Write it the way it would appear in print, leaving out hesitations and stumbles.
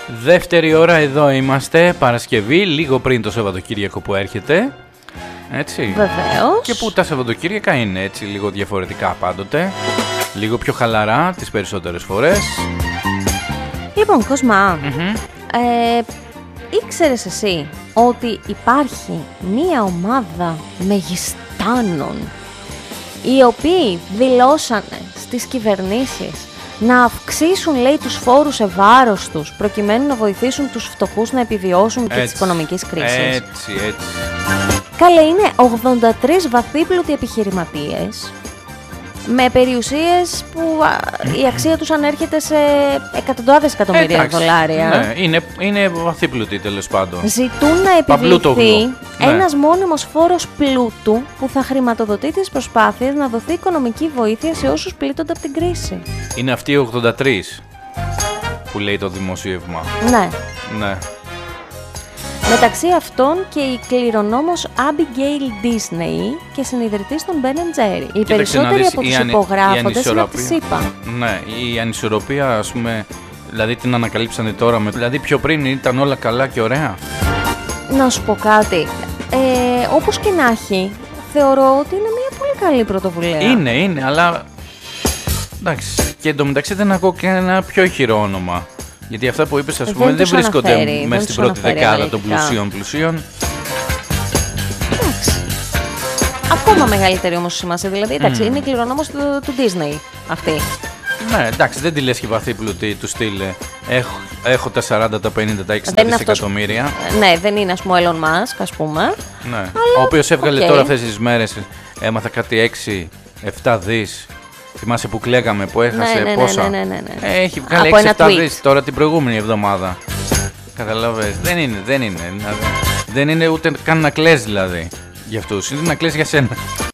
Δεύτερη ώρα εδώ είμαστε, Παρασκευή, λίγο πριν το Σαββατοκύριακο που έρχεται. Έτσι. Βεβαίως. Και που τα Σαββατοκύριακα είναι έτσι λίγο διαφορετικά πάντοτε. Λίγο πιο χαλαρά τις περισσότερες φορές. Λοιπόν, Κοσμά, ήξερες εσύ ότι υπάρχει μία ομάδα μεγιστάνων οι οποίοι δηλώσανε στις κυβερνήσεις να αυξήσουν, λέει, τους φόρους σε βάρος τους προκειμένου να βοηθήσουν τους φτωχούς να επιβιώσουν και της οικονομικής κρίσης? Έτσι. Καλέ, είναι 83 βαθύπλουτοι επιχειρηματίες με περιουσίες που η αξία τους ανέρχεται σε εκατοντάδες εκατομμύρια δολάρια. Ναι, είναι βαθύπλουτοι τέλος πάντων. Ζητούν να επιβληθεί ένας μόνιμος φόρος πλούτου που θα χρηματοδοτεί τις προσπάθειες να δοθεί οικονομική βοήθεια σε όσους πλήττονται από την κρίση. Είναι αυτοί οι 83 που λέει το δημοσίευμα. Ναι. Μεταξύ αυτών και η κληρονόμος Abigail Disney και συνιδρυτής των Ben & Jerry. Οι περισσότεροι από τους υπογράφοντες είναι από τη ΣΥΠΑ. Ναι, η ανισορροπία, ας πούμε, δηλαδή την ανακαλύψανε τώρα, δηλαδή πιο πριν ήταν όλα καλά και ωραία. Να σου πω κάτι, όπως και να έχει, θεωρώ ότι είναι μια πολύ καλή πρωτοβουλία. Είναι, αλλά εντάξει, και εντωμεταξύ δεν ακούω και ένα πιο ηχηρό όνομα. Γιατί αυτά που είπες, ας πούμε, δεν βρίσκονται μέσα στην πρώτη δεκάδα των πλουσίων. Εντάξει. Ακόμα μεγαλύτερη όμως σημασία, δηλαδή, εντάξει, είναι η κληρονόμος του Disney αυτή. Ναι, εντάξει, δεν τη λες και βαθύπλουτη του στυλ. Έχω τα 40, τα 50, τα 60 δισεκατομμύρια. Ναι, δεν είναι, ας πούμε, ο Elon Musk, ας πούμε. Ναι. Αλλά, ο οποίος έβγαλε τώρα αυτές τις μέρες, έμαθα κάτι 6-7 δις. Θυμάσαι που κλαίγαμε, που έχασε πόσα? Ναι. Έχει βγάλει 6-7 δις τώρα την προηγούμενη εβδομάδα. Καταλαβες, δεν είναι ούτε καν να κλαις δηλαδή για αυτούς, είναι να κλαις για σένα.